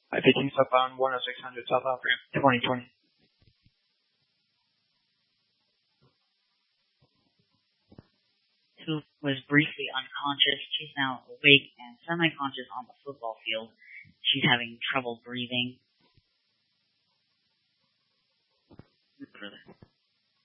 Hi, picking up on 10600 South Africa, 2020. Who was briefly unconscious. She's now awake and semi-conscious on the football field. She's having trouble breathing. Further.